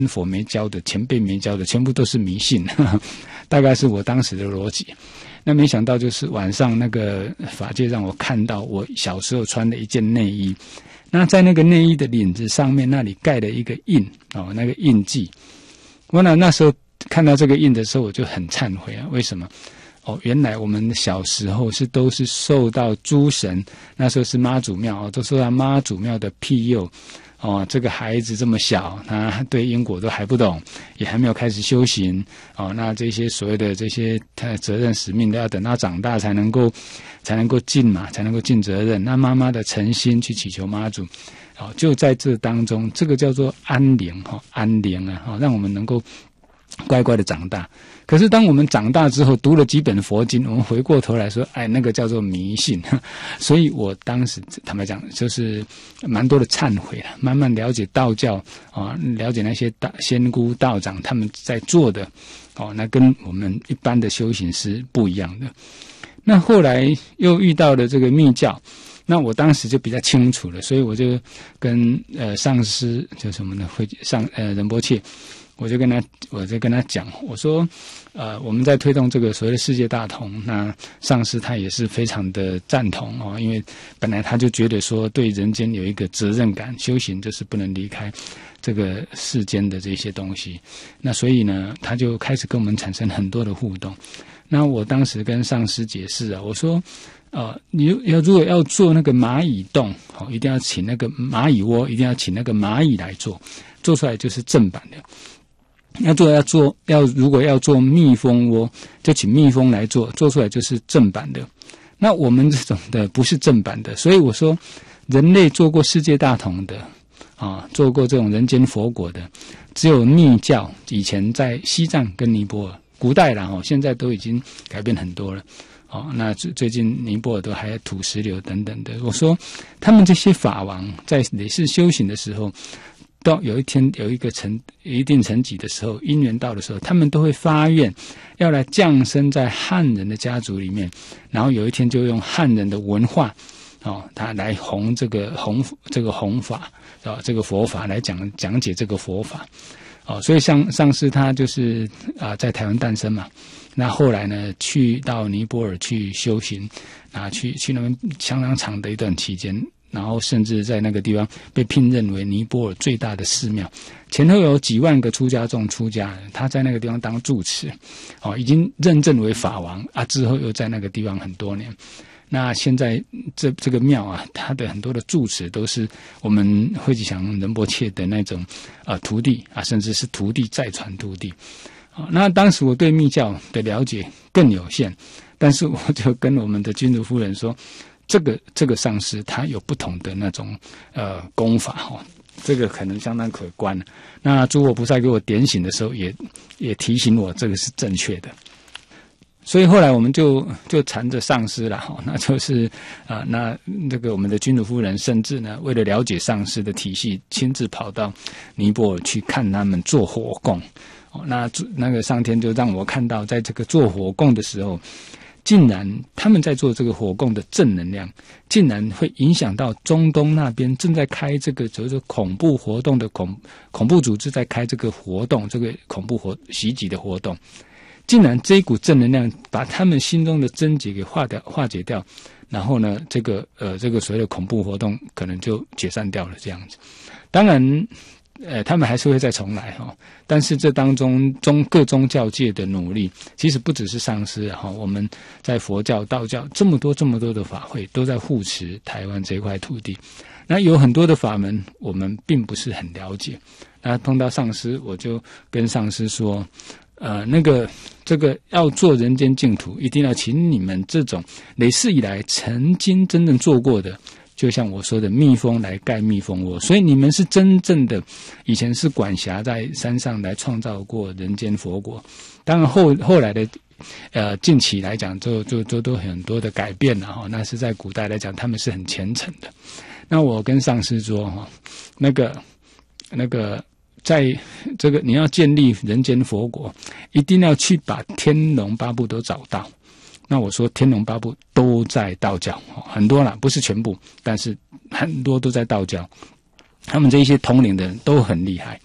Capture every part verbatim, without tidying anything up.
佛没教的，前辈没教的，全部都是迷信，呵呵，大概是我当时的逻辑。那没想到就是晚上那个法界让我看到我小时候穿的一件内衣，那在那个内衣的领子上面那里盖了一个印哦，那个印记。我那那时候看到这个印的时候，我就很忏悔啊，为什么？哦，原来我们小时候是都是受到诸神，那时候是妈祖庙哦，都受到妈祖庙的庇佑。哦，这个孩子这么小，他对因果都还不懂，也还没有开始修行。哦，那这些所谓的这些他责任使命都要等到长大才能够才能够尽嘛，才能够尽责任。那妈妈的诚心去祈求妈祖，哦，就在这当中，这个叫做安宁哈、哦，安宁啊，哈、哦，让我们能够乖乖的长大。可是当我们长大之后，读了几本佛经，我们回过头来说，哎，那个叫做迷信。所以我当时坦白讲，就是蛮多的忏悔了，慢慢了解道教啊、哦，了解那些大仙姑道长他们在做的哦，那跟我们一般的修行是不一样的。那后来又遇到了这个密教，那我当时就比较清楚了，所以我就跟呃上师就什么呢，会上呃仁波切。我就跟他，我就跟他讲，我说，呃，我们在推动这个所谓的世界大同，那上师他也是非常的赞同哦，因为本来他就觉得说对人间有一个责任感，修行就是不能离开这个世间的这些东西，那所以呢，他就开始跟我们产生很多的互动。那我当时跟上师解释啊，我说，呃，你要如果要做那个蚂蚁洞，好、哦，一定要请那个蚂蚁窝，一定要请那个蚂蚁来做，做出来就是正版的。要做要做要如果要做蜜蜂窝，就请蜜蜂来做，做出来就是正版的。那我们这种的不是正版的，所以我说，人类做过世界大同的啊，做过这种人间佛国的，只有密教。以前在西藏跟尼泊尔，古代啦哦，现在都已经改变很多了。哦，那最近尼泊尔都还有土石流等等的。我说，他们这些法王在累世修行的时候。到有一天有一个成一定成绩的时候，因缘到的时候，他们都会发愿要来降生在汉人的家族里面，然后有一天就用汉人的文化，哦，他来弘这个弘这个弘法，啊、哦，这个佛法来讲讲解这个佛法，哦，所以上上师他就是啊、呃、在台湾诞生嘛，那后来呢去到尼泊尔去修行，啊，去去那边相当长的一段期间。然后甚至在那个地方被聘任为尼泊尔最大的寺庙，前后有几万个出家众出家人，他在那个地方当住持，哦，已经认证为法王啊。之后又在那个地方很多年。那现在这这个庙啊，它的很多的住持都是我们慧吉祥仁波切的那种呃徒弟啊，甚至是徒弟再传徒弟。啊，那当时我对密教的了解更有限，但是我就跟我们的君如夫人说。这个这个上师他有不同的那种呃功法哈、哦，这个可能相当可观。那诸佛菩萨给我点醒的时候也，也也提醒我这个是正确的。所以后来我们就就缠着上师了哈、哦，那就是啊、呃，那这个我们的君主夫人甚至呢，为了了解上师的体系，亲自跑到尼泊尔去看他们做火供。哦，那那个上天就让我看到，在这个做火供的时候。竟然他们在做这个火供的正能量，竟然会影响到中东那边正在开这个就是恐怖活动的恐恐怖组织在开这个活动，这个恐怖活袭击的活动，竟然这一股正能量把他们心中的症结给化掉化解掉，然后呢，这个呃这个所谓的恐怖活动可能就解散掉了这样子。当然。呃，他们还是会再重来哈、哦，但是这当中中各宗教界的努力，其实不只是上师哈、哦，我们在佛教、道教这么多这么多的法会，都在护持台湾这块土地。那有很多的法门，我们并不是很了解。那碰到上师，我就跟上师说，呃，那个这个要做人间净土，一定要请你们这种累世以来曾经真正做过的。就像我说的，蜜蜂来盖蜜蜂窝，所以你们是真正的以前是管辖在山上来创造过人间佛国。当然后后来的呃近期来讲，就就就都很多的改变了哈。那是在古代来讲，他们是很虔诚的。那我跟上师说哈，那个那个在这个你要建立人间佛国，一定要去把天龙八部都找到。那我说天龙八部都在道教，很多啦，不是全部，但是很多都在道教。他们这一些统领的人都很厉害。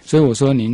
所以我说您